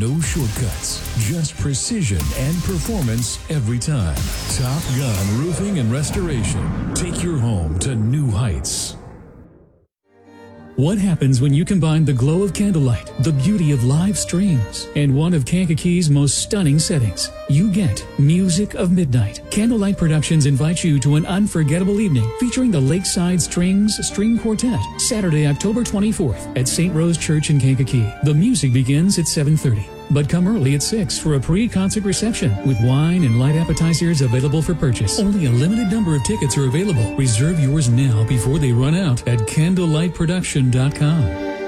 No shortcuts, just precision and performance every time. Top Gun Roofing and Restoration. Take your home to new heights. What happens when you combine the glow of candlelight, the beauty of live streams, and one of Kankakee's most stunning settings? You get Music of Midnight. Candlelight Productions invites you to an unforgettable evening featuring the Lakeside Strings String Quartet, Saturday, October 24th at St. Rose Church in Kankakee. The music begins at 7:30. But come early at 6 for a pre-concert reception with wine and light appetizers available for purchase. Only a limited number of tickets are available. Reserve yours now before they run out at candlelightproduction.com.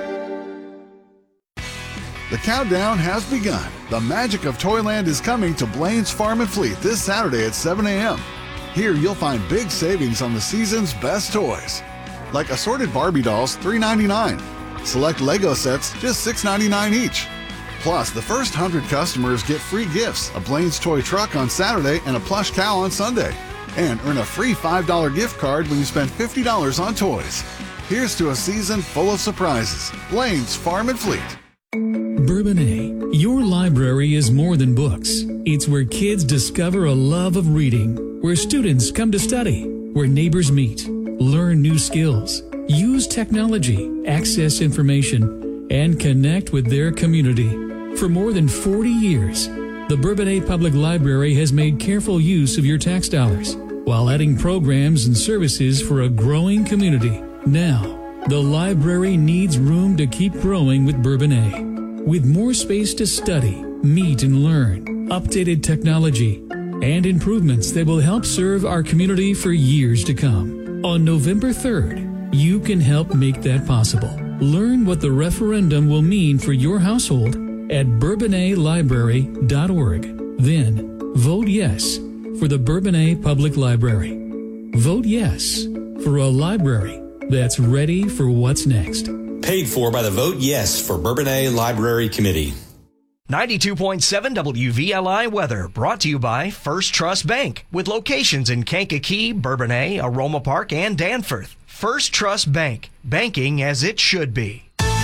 The countdown has begun. The magic of Toyland is coming to Blaine's Farm and Fleet this Saturday at 7 a.m. Here you'll find big savings on the season's best toys, like assorted Barbie dolls, $3.99. Select Lego sets, just $6.99 each. Plus, the first 100 customers get free gifts, a Blaine's Toy Truck on Saturday and a plush cow on Sunday. And earn a free $5 gift card when you spend $50 on toys. Here's to a season full of surprises. Blaine's Farm and Fleet. Bourbonnais, your library is more than books. It's where kids discover a love of reading, where students come to study, where neighbors meet, learn new skills, use technology, access information, and connect with their community. For more than 40 years, the Bourbonnais Public Library has made careful use of your tax dollars while adding programs and services for a growing community. Now, the library needs room to keep growing with Bourbonnais. With more space to study, meet, and learn, updated technology, and improvements that will help serve our community for years to come. On November 3rd, you can help make that possible. Learn what the referendum will mean for your household at bourbonnaislibrary.org. Then, vote yes for the Bourbonnais Public Library. Vote yes for a library that's ready for what's next. Paid for by the Vote Yes for Bourbonnais Library Committee. 92.7 WVLI weather brought to you by First Trust Bank with locations in Kankakee, Bourbonnais, Aroma Park, and Danforth. First Trust Bank, banking as it should be.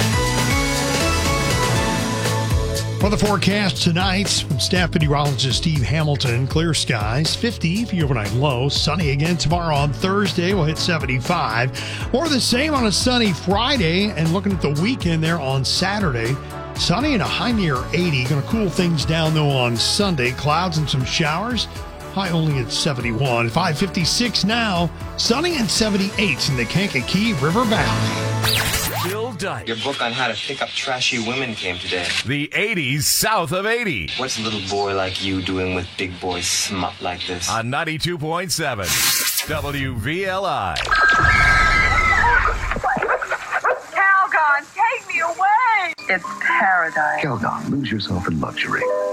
For the forecast tonight, from staff meteorologist Steve Hamilton, clear skies, 50 for your overnight low. Sunny again tomorrow on Thursday. We'll hit 75. More of the same on a sunny Friday. And looking at the weekend there on Saturday, sunny and a high near 80. Going to cool things down, though, on Sunday. Clouds and some showers. High only at 71. 5:56 now. Sunny and 78 in the Kankakee River Valley. Bill Dyke. Your book on how to pick up trashy women came today. The 80s south of 80. What's a little boy like you doing with big boy smut like this? On 92.7 WVLI. Calgon, take me away! It's paradise. Calgon, lose yourself in luxury.